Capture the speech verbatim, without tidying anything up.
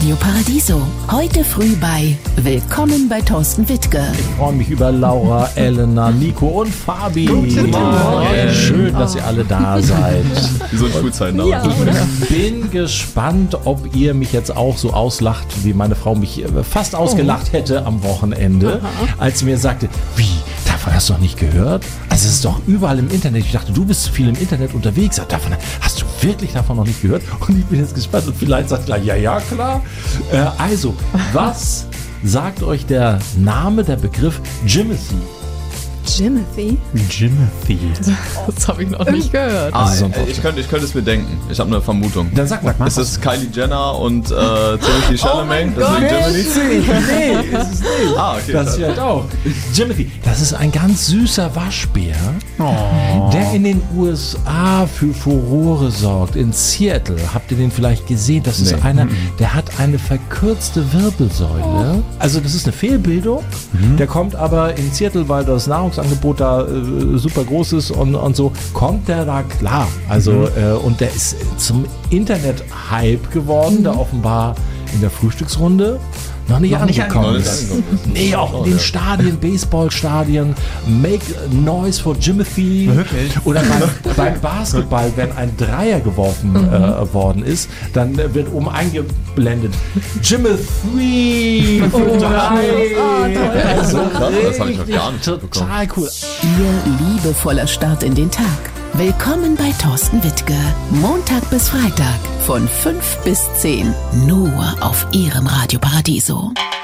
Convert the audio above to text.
Radio Paradiso. Heute früh bei Willkommen bei Thorsten Wittke. Ich freue mich über Laura, Elena, Nico und Fabi. Guten Morgen. Schön, dass ihr alle da seid. Wie so ein Schulzeiten. Ja, Ich bin gespannt, ob ihr mich jetzt auch so auslacht, wie meine Frau mich fast ausgelacht hätte am Wochenende, als sie mir sagte, wie, davon hast du noch nicht gehört? Also es ist doch überall im Internet. Ich dachte, du bist viel im Internet unterwegs. Davon hast du wirklich davon noch nicht gehört? Und ich bin jetzt gespannt und vielleicht sagt er, ja, ja, klar. Äh, also, was sagt euch der Name, der Begriff Jimothy? Jimothy? Jimothy. Das habe ich noch nicht gehört. Ah, Also so ein ich, ich, könnte, ich könnte es mir denken. Ich habe eine Vermutung. Dann sag mal, mach Ist es Kylie Jenner und äh, Timothy Chalamet? Oh Deswegen Jiminy? Nee, ist es nicht. Ah, okay. Das vielleicht auch. Jimothy, das ist ein ganz süßer Waschbär, der in den U S A für Furore sorgt. In Seattle, habt ihr den vielleicht gesehen? Das ist Nee. einer, der hat eine verkürzte Wirbelsäule. Also das ist eine Fehlbildung. Der kommt aber in Seattle, weil das Nahrungsangebot da äh, super groß ist und, und so, kommt der da klar. Also äh, und der ist zum Internet-Hype geworden, der offenbar in der Frühstücksrunde noch nicht angekommen Noch nicht ist. angekommen ist. Nee, auch in den Stadien, Baseballstadien, Make Noise for Jimothy. Oder beim, beim Basketball, wenn ein Dreier geworfen äh, worden ist, dann äh, wird oben eingeblendet Jimothy für drei. Also Krass, das habe ich noch richtig, gar nicht mitbekommen. total cool. Ihr liebevoller Start in den Tag. Willkommen bei Thorsten Wittke. Montag bis Freitag von fünf bis zehn. Nur auf Ihrem Radio Paradiso.